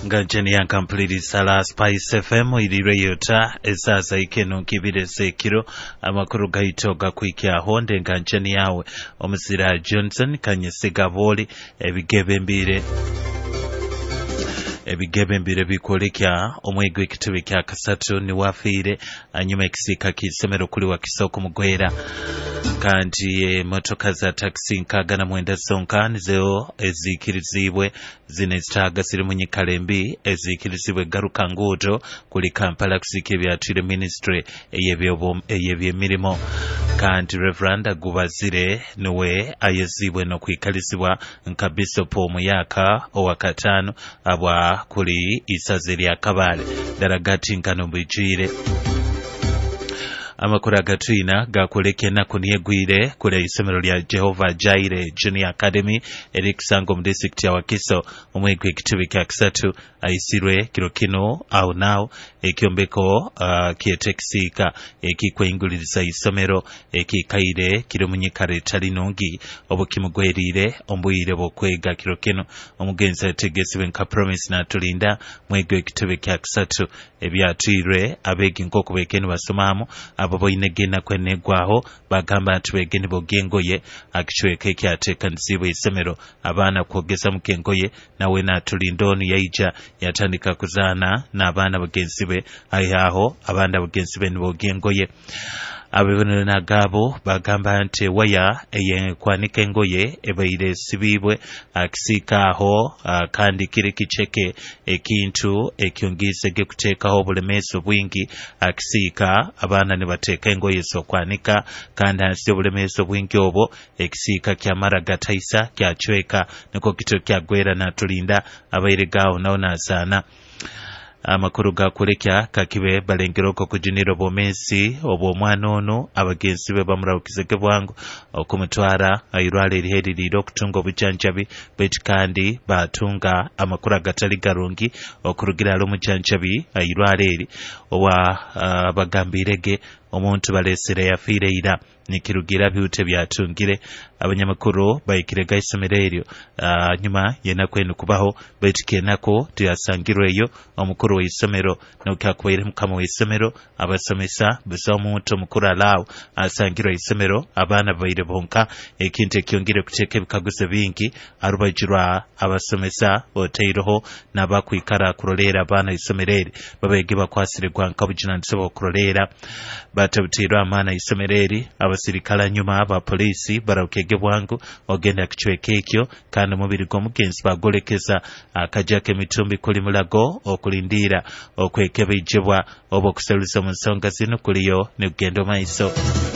Ganjani yankampuliriza la Spice FM ilireyota esaza ikeno kibirese kiro amakuru gaito gakwikya honde ganjani yawe omuzira Johnson kanyesiga boli ebigebe mbire bikolekya omwego ekitebe kya kasatu ni wafiire anyuma ekisika kisomero kuli wa kisoko mugwera kandi motoka za taxi nkagana mwenda zonka nizo ezikirizibwe zine zitaga ziri mu nyikalembi ezikirizibwe garuka nguudo kuli Kampala kusika ebyatwire ministry ey'ebyemirimu kandi Reverend Agubazire niwe ayezibwe n'okwikalizibwa nka Bishop omuyaka owakatano abwa kuli isaze lya Kabale daragati nkano mbijire amakuru agatwina gakoleke ennaku niyegwire kule isomero lya Jehovah Jireh Junior Academy erikisango mu district ya Wakiso omwego ekitebe kya kisatu ayisirwe kiro kino awo nawo ekyombeko kyetekisika ekikwenguliriza isomero ekikaire kiro munyikare talinungi obukimugwerire ombuyire bokwega kiro kino omugenzi ategesibwe nka Promise natulinda mwego ekitebe kya kisatu ebyatwirwe abegi nkoko bekeni basomamu abo boinegena kwenegwaho bagamba nti begeni bogengoye akichweke kyatekanizibwa isomero abaana kwogeza mukengoye nawe natulindoni yaija yatandika kuzaana n'abaana bagenzi be ayaho abanda bagenzi be nibogengoye abebonero nagabo bagamba nti waya eyekwanika engoye ebaire sibibwe akisika aho kandi kiri kicheke ekintu ekyongizege kuteekaho obulemeezi bwingi akisika abaana ne bateeka engoye z'okwanika kandi ansi obulemeezi bwingi obwo ekisika kyamara gataisa kyacweka niko kito kyagwera natulinda abaire gawo nawo nazaana amakuru gakulekya kakibe balengeroko kujiniro bomesi obwomwana ono abagenzi be bamurawukizege bwangu okumutwara ayirwala eriheririre okutunga obujanjabi beti kandi batunga amakuru agatali garungi okurugira l'omujanjabi ayirwala eri owa bagambirege omuntu balesere yafiireira nikirugira byute byatungire abanyamakuru bayikirega isomero eryo nyuma yena kwenu kubaho betikenako tuyasangirweyo omukuru w'isomero n'okyakubaire mukama w'isomero abasomesa busa omuntu omukuru alawo asangirwa isomero abaana baire bonka ekintu ekyongere kuteeka ebikaguzo bingi arubajirwa abasomesa oteiroho n'abakwikara kurolera abaana isomero eri babege bakwasirirwa nka bujinandiso bokurolera batabutirwa amaana isomero eri abasirikala nyuma aba polisi barawukege bwangu ogenda kuchweka ekyo kandi mubiri gw'omugenzi bagolekeza akajaka emitumbi kuli mulago okulindira okwekebejebwa oba okuseluza mu nsonga zino kuliyo negenda maiso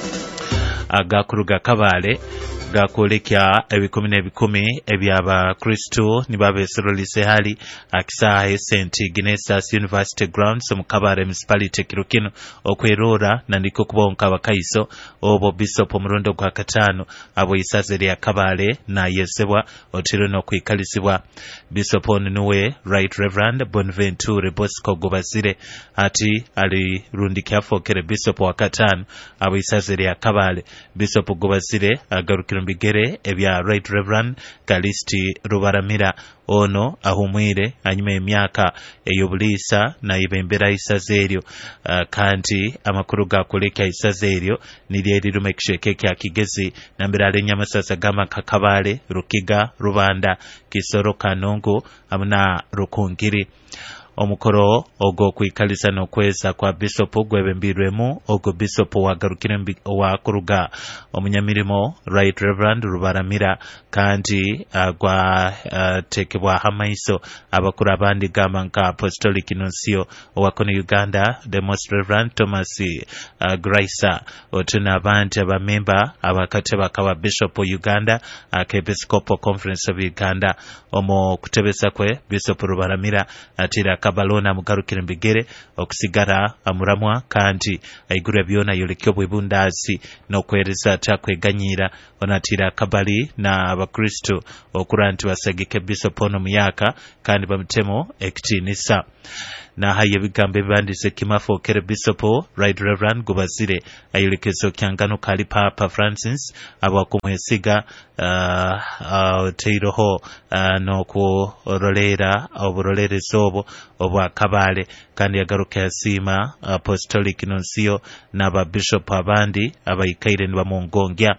agakuruga Kabale gakolekya ebikumi n'ebikumi eby'abakristu nibabesorolise hali akisaha St. Ignatius University Grounds mu Kabale Municipality kirukino okwerora nandiko kubonka abakaiso obo Bishop omurundo gwa katano abo isaze lya Kabale na yesebwa otero n'okwikalizibwa Bishop onuwe Right Reverend Bonaventure Bosco Gubazire ati ali rundikya fokere Bishop wa katano abo isaze lya Kabale Bishop Gubazire agarukira mbigere ebya Right Reverend Kalisti Rubaramira ono ahumwire anyuma emyaka eyobulisa na ibembera isaze eryo kandi amakuru gakolekya isaze eryo niryerirume kisheke kya Kigezi nambira lenyamasasa gama Kakabale Rukiga Rubanda Kisoro Kanongo amuna Rukungiri omukoro ogo kwikaliza n'okweza kwa Bishop gwebembirwemu ogo Bishop wagarukire wa kuruga omunyamirimo Right Reverend Rubaramira kandi gwa tekebwa hamaiso abakuru abandi gamba nka Apostolic Nuncio owakone Uganda the Most Reverend Thomas Graisa otuna abandi abamemba abakate bakaba Bishop Uganda Episcopal Conference of Uganda omo kutebesa kwe Bishop Rubaramira atira Kabalona mugarukire mbigere okusigara amuramwa kandi aigura byona yolekyo bwebundazi n'okwereza takweganyira onatira Kabali na abakristo okuranti basagike Bishop ono muyaka kandi bamutemo ekitinisa nahaye ebigambo ebibandise Kimafookere Bishop Right Reverend Gubazire ayolekezo kyangano kali Papa Francis abakumwesiga teiroho n'okurolera oburolerezo obwo obwa Kabale kandi yagaruka yasima Apostolic Nuncio n'ababishop abandi abayikaire nibamungongya.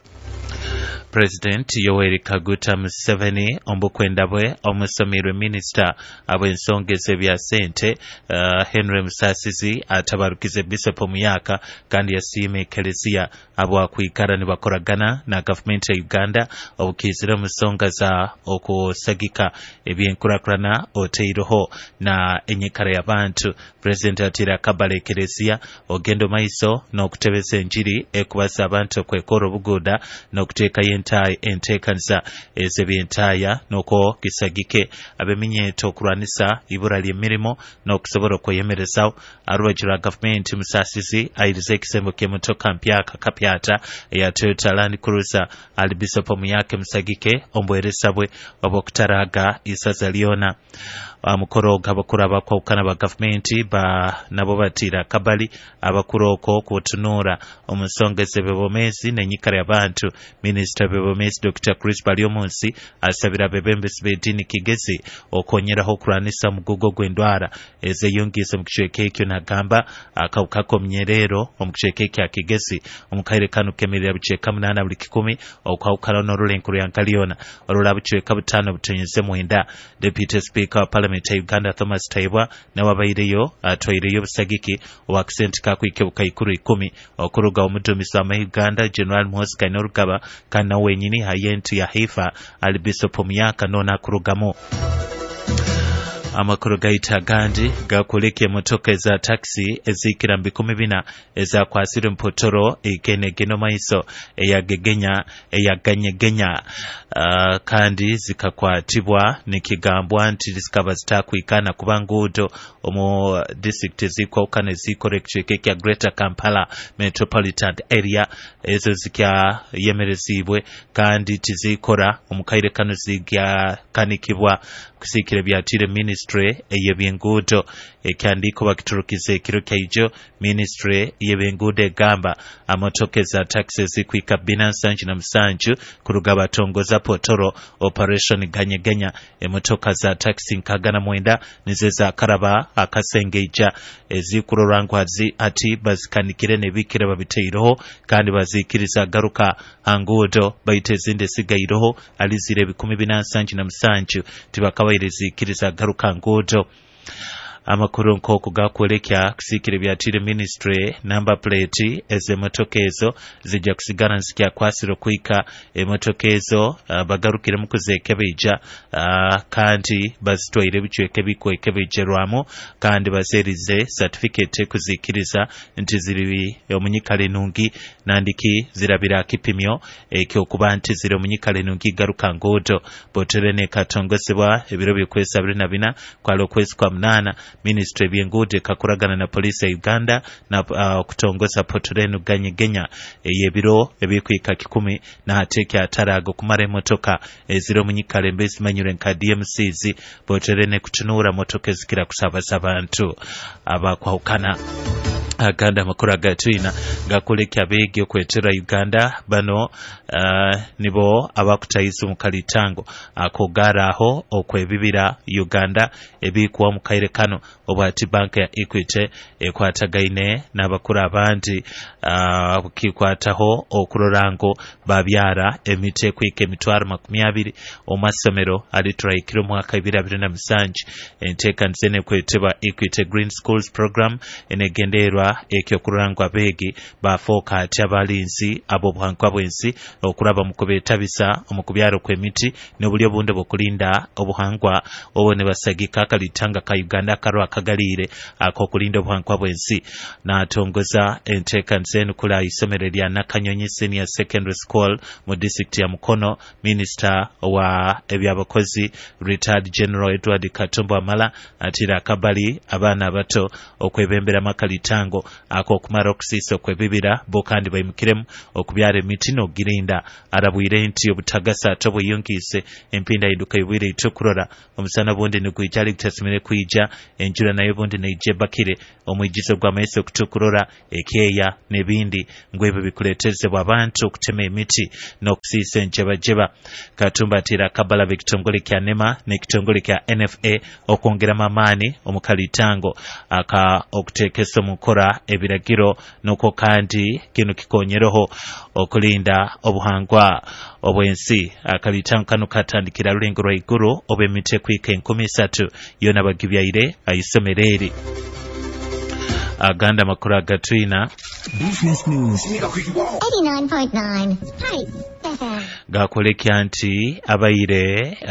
President Yoweri Kaguta Museveni ombukwenda bwe omusomirwe minister ab'ensonga ez'ebya ssente Henry Musasizi atabarukize Bishop Muyaka kandi yasiima Eklezia abwakwikara ne bakoragana na gavumenti ya Uganda obukizira mu nsonga za okusagika ebyenkulakulana oteiroho na enyikara y'abantu. President atira Kabale Eklezia ogendo maiso n'okutebeza enjiri ekubaza abantu okwekora obuguda n'okuteeka enteekaniza ez'ebyentaaya n'oko gisagike abeminyeeto okulwanisa ibura ly'emirimu n'okusobola okweyemerezawo. Alubagi lwa gavumenti Musasizi ayiriza ekisembo ky'emmotoka mpya kapyata eya Toyota Land Cruiser ali Bishop Muyaka Musagike ombweresa bwe obw'okutaraga isaza lyona. Mukoro gabakuru abakwawukana ba gavumenti nabo batira Kabali abakuru oko kutunura omusonga ez'ebibomezi n'enyikara y'abantu. Minisita bebomezi Dr. Chris Balyomunsi asabira abebembezi b'eddiini Kigezi okonyeraho okulwanisa mugugo gw'endwara ezeyongeza mu kicweka ekyo. Nagamba akawuka k'omunyerero omu kicweka ekya Kigezi omukaire kano kemerera bicweka 8 buli 100 okwawukana n'olulengo lya Nkalyona olulaba bicweka 5 butonyeze 9. Deputy Speaker wa Parliament ya Uganda Thomas Taibwa n'awabaireyo atwaireyo busagiki obwa kisenti kakwike bukaikuru 10 okuruga omudumisa wa Uganda General Muhoozi Kainerugaba kandi nawe wenyini hayenti ya Haifa ali Bishop Muyaka nona kurugamo. Amakuru gaita gandi gakuleke motoka za taxi ezikira 14 ezakwasire mpotoro ekenegeno maiso eyaganyegenya kandi zikakwatibwa nikigambwa nti zikaba zitakwikana kuba nguudo omu district zikwawukana ezikorekicweka ekya Greater Kampala Metropolitan Area ezo zikya yemerezibwe kandi tizikora omukaire kano zigakanikibwa kusikira byatire ministry ey'ebyenguudo ekyandiko bakiturukiza ekiro kyaijo. Ministry y'ebyenguudo egamba amotoka za taxi zikwika 777 kuruga batongoza potoro operation ganyegenya emotoka za taxi 69 nizo za karaba akasengeja ezikurorangwazi ati bazikanikire nebikira babiteiroho kandi bazikiriza garuka anguudo baite zinde sigairoho alizire 1777 tibakabairezikiriza garuka nguudo. Amakuru nkoko gakwelekya kusikire byatire ministry number plate ez'emotoka ezo zijja kusigana nsikya kwasiro kuika emotoka ezo bagarukire mu kuzekebeja kandi bazitwaire bicweke bikwekebejerwamo kandi bazerize certificate kuzikiriza nti ziri omunyikale nungi nandiki zirabira kipimyo ekyokuba nti ziri omunyikale nungi garuka ngodo boterene katongosebwa ebiro byokwesa 24 kwalo kwezi kwa 8. Ministry byengude kakuragana na polisi ya Uganda na kutongoza potorenu ganyegenya eyebiro ebikwika 10 na hateke atarago kumara motoka eziro munyikale mbezi manyure nka DMCs potorene kutunura motoka zikira kusabaza abantu abakwawukana. Aganda makuru agatwina gakulekya bege okwetera Uganda bano nibo abakutayiza mukalitango akogaraho okwebibira Uganda ebikuwa mukaire kano obwati banka ya Equity ekwatagaine n'abakuru abandi kikwataho okurorango babyara emite kwike emitwaro 20 omasomero aliturayikiro mwaka 2027 enteka nzene kweteba Equity Green Schools Program enegenderwa ekyo kurangwa begi bafoka ati abalinzi abo buhankwa bwensi okuraba mukubetabisa omukubyaro kw'emiti n'obulyo bunde bokulinda obuhangwa obone basagika kalitanga ka Uganda karwa kagalire akokulinda obuhankwa bwensi natongoza enteka nzenu kula isomero lya Nakanyonyi Senior Secondary School mu district ya Mukono. Minister wa ebyabakozi retired General Edward Katumba Amala atira Kabali abana bato okwebembera makalitango Kalitango akokumara okusiisa okwebibira bo kandi bayimukiremu okubyala emiti n'ogirinda arabwire nti obutagasa ate bweyungiise empinda yiduka ibwire itukurora omusana bundi nigwijali kutasimire kuija enjura nayo bundi neije bakire omwigizo gw'amaiso okutukurora ekeya nebindi ngwebyo bikuletezebwa abantu okutema emiti n'okusiisa enjebajeba. Katumba atira Kabala ekitongole kya NEMA n'ekitongole kya NFA okwongeramu amaani omu Kalitango aka okuteekesa mu nkola ebiragiro n'okwo kandi kino kikonyeroho okulinda obuhangwa obwensi. Kalitango kano katandikira lulengo lwa iguru obw'emiti ekwika 13 yona bagibyaire ayisomero eri. Aganda makuru agatwina Business News 89.9 Hey, gakolekya nti abaire